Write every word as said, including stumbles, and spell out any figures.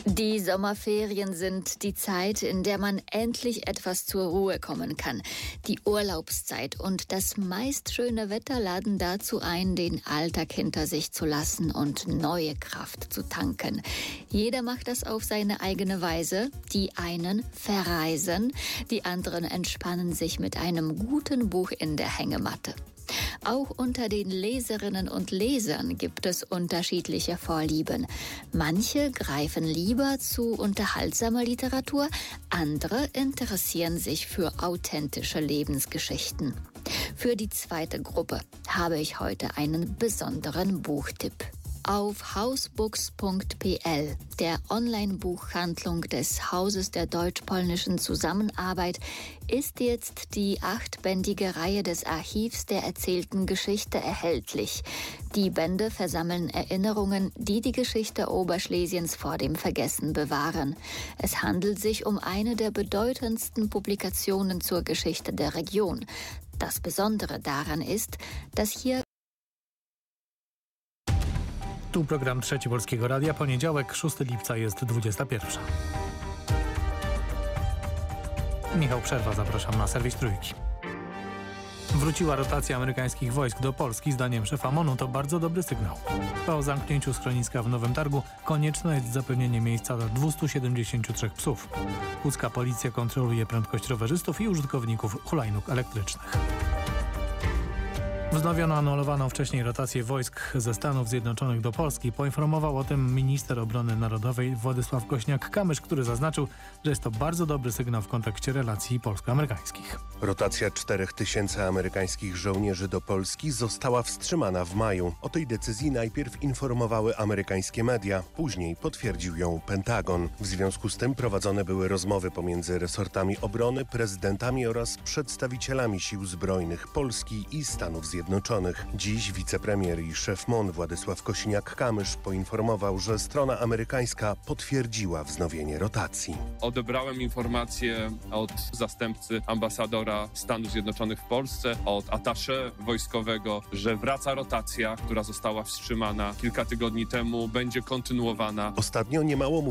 Die Sommerferien sind die Zeit, in der man endlich etwas zur Ruhe kommen kann. Die Urlaubszeit und das meist schöne Wetter laden dazu ein, den Alltag hinter sich zu lassen und neue Kraft zu tanken. Jeder macht das auf seine eigene Weise. Die einen verreisen, die anderen entspannen sich mit einem guten Buch in der Hängematte. Auch unter den Leserinnen und Lesern gibt es unterschiedliche Vorlieben. Manche greifen lieber zu unterhaltsamer Literatur, andere interessieren sich für authentische Lebensgeschichten. Für die zweite Gruppe habe ich heute einen besonderen Buchtipp. Auf hausbooks punkt p l, der Online-Buchhandlung des Hauses der deutsch-polnischen Zusammenarbeit, ist jetzt die achtbändige Reihe des Archivs der erzählten Geschichte erhältlich. Die Bände versammeln Erinnerungen, die die Geschichte Oberschlesiens vor dem Vergessen bewahren. Es handelt sich um eine der bedeutendsten Publikationen zur Geschichte der Region. Das Besondere daran ist, dass hier Tu program Trzeci Polskiego Radia, poniedziałek, szóstego lipca, jest dwudziesta pierwsza. Michał Przerwa, zapraszam na serwis Trójki. Wróciła rotacja amerykańskich wojsk do Polski. Zdaniem szefa M O N-u to bardzo dobry sygnał. Po zamknięciu schroniska w Nowym Targu konieczne jest zapewnienie miejsca dla dwustu siedemdziesięciu trzech psów. Łódzka policja kontroluje prędkość rowerzystów i użytkowników hulajnóg elektrycznych. Wznowiono anulowaną wcześniej rotację wojsk ze Stanów Zjednoczonych do Polski. Poinformował o tym minister obrony narodowej Władysław Kośniak-Kamysz, który zaznaczył, że jest to bardzo dobry sygnał w kontekście relacji polsko-amerykańskich. Rotacja czterech tysięcy amerykańskich żołnierzy do Polski została wstrzymana w maju. O tej decyzji najpierw informowały amerykańskie media, później potwierdził ją Pentagon. W związku z tym prowadzone były rozmowy pomiędzy resortami obrony, prezydentami oraz przedstawicielami sił zbrojnych Polski i Stanów Zjednoczonych. Dziś wicepremier i szef M O N Władysław Kosiniak-Kamysz poinformował, że strona amerykańska potwierdziła wznowienie rotacji. Odebrałem informację od zastępcy ambasadora Stanów Zjednoczonych w Polsce, od attaché wojskowego, że wraca rotacja, która została wstrzymana kilka tygodni temu, będzie kontynuowana. Ostatnio niemało mówi